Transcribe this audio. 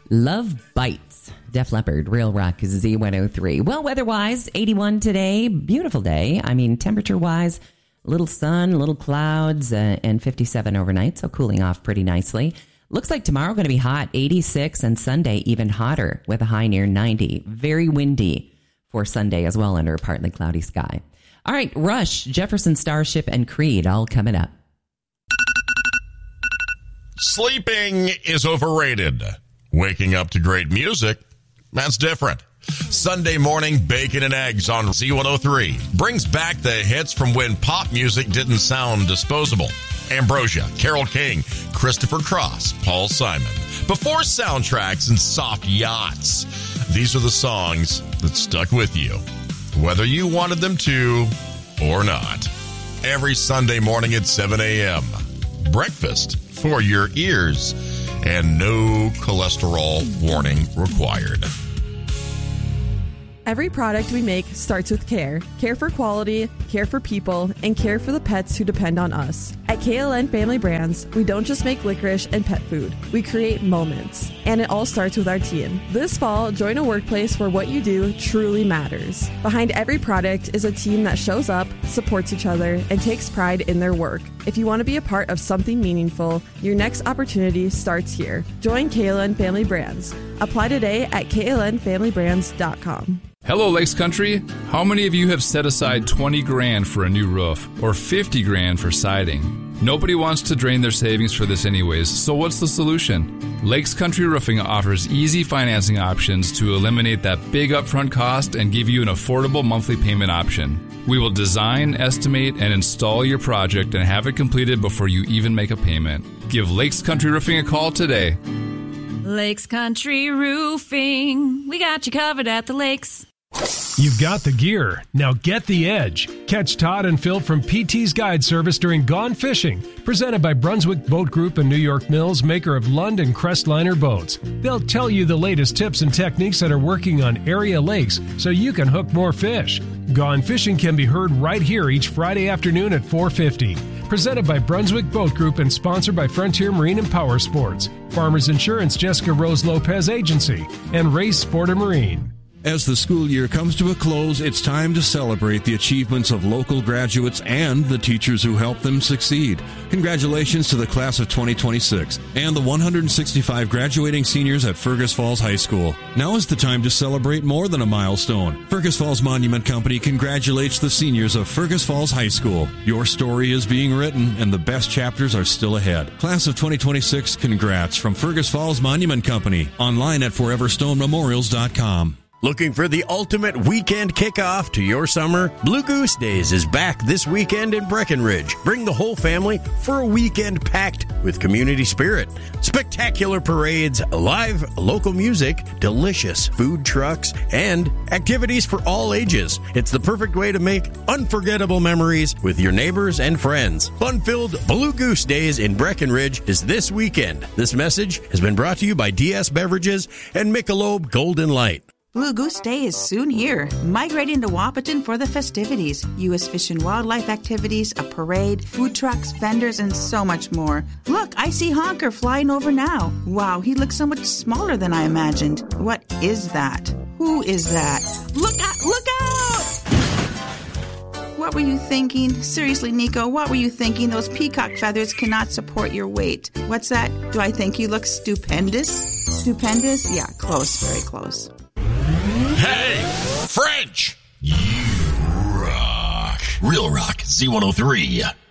Love Bites. Def Leppard, Real Rock, Z103. Well, weather-wise, 81 today. Beautiful day. I mean, temperature-wise, little sun, little clouds, and 57 overnight, so cooling off pretty nicely. Looks like tomorrow going to be hot, 86, and Sunday even hotter with a high near 90. Very windy for Sunday as well under a partly cloudy sky. All right, Rush, Jefferson Starship, and Creed all coming up. Sleeping is overrated. Waking up to great music, that's different. Sunday morning bacon and eggs on Z103 brings back the hits from when pop music didn't sound disposable. Ambrosia, Carole King, Christopher Cross, Paul Simon. Before soundtracks and soft yachts, these are the songs that stuck with you, whether you wanted them to or not. Every Sunday morning at 7 a.m. Breakfast for your ears, and no cholesterol warning required. Every product we make starts with care. Care for quality, care for people, and care for the pets who depend on us. At KLN Family Brands, we don't just make licorice and pet food. We create moments. And it all starts with our team. This fall, join a workplace where what you do truly matters. Behind every product is a team that shows up, supports each other, and takes pride in their work. If you want to be a part of something meaningful, your next opportunity starts here. Join KLN Family Brands. Apply today at klnfamilybrands.com. Hello, Lakes Country. How many of you have set aside 20 grand for a new roof or 50 grand for siding? Nobody wants to drain their savings for this anyways, so what's the solution? Lakes Country Roofing offers easy financing options to eliminate that big upfront cost and give you an affordable monthly payment option. We will design, estimate, and install your project and have it completed before you even make a payment. Give Lakes Country Roofing a call today. Lakes Country Roofing. We got you covered at the lakes. You've got the gear. Now get the edge. Catch Todd and Phil from PT's Guide Service during Gone Fishing, presented by Brunswick Boat Group and New York Mills, maker of Lund and Crestliner boats. They'll tell you the latest tips and techniques that are working on area lakes so you can hook more fish. Gone Fishing can be heard right here each Friday afternoon at 4:50. Presented by Brunswick Boat Group and sponsored by Frontier Marine and Power Sports, Farmers Insurance, Jessica Rose Lopez Agency, and Race Sport and Marine. As the school year comes to a close, it's time to celebrate the achievements of local graduates and the teachers who helped them succeed. Congratulations to the class of 2026 and the 165 graduating seniors at Fergus Falls High School. Now is the time to celebrate more than a milestone. Fergus Falls Monument Company congratulates the seniors of Fergus Falls High School. Your story is being written and the best chapters are still ahead. Class of 2026, congrats from Fergus Falls Monument Company. Online at foreverstonememorials.com. Looking for the ultimate weekend kickoff to your summer? Blue Goose Days is back this weekend in Breckenridge. Bring the whole family for a weekend packed with community spirit. Spectacular parades, live local music, delicious food trucks, and activities for all ages. It's the perfect way to make unforgettable memories with your neighbors and friends. Fun-filled Blue Goose Days in Breckenridge is this weekend. This message has been brought to you by DS Beverages and Michelob Golden Light. Blue Goose Day is soon here. Migrating to Wahpeton for the festivities. U.S. Fish and Wildlife activities, a parade, food trucks, vendors, and so much more. Look, I see Honker flying over now. Wow, he looks so much smaller than I imagined. What is that? Who is that? Look out! Look out! What were you thinking? Seriously, Nico, what were you thinking? Those peacock feathers cannot support your weight. What's that? Do I think you look stupendous? Stupendous? Yeah, close, very close. Hey, French! You rock. Real Rock, Z103.